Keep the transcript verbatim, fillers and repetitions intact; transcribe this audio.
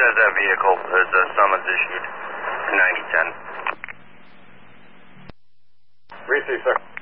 has that vehicle. There's a summons issued. ninety ten. three C, sir.